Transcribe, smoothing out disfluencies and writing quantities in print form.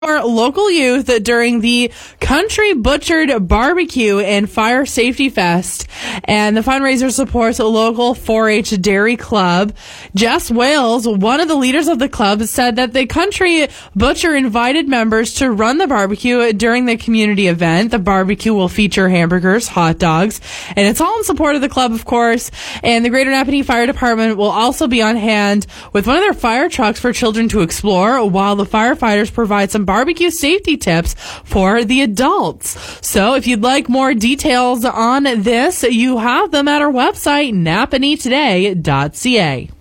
For local youth during the Country Butchered Barbecue and Fire Safety Fest. And the fundraiser supports a local 4-H dairy club. Jess Wales, one of the leaders of the club, said that the Country Butcher invited members to run the barbecue during the community event. The barbecue will feature hamburgers, hot dogs, and it's all in support of the club, of course. And the Greater Napanee Fire Department will also be on hand with one of their fire trucks for children to explore, while the firefighters provide some barbecue safety tips for the adults. So if you'd like more details on this, you have them at our website, napaneetoday.ca.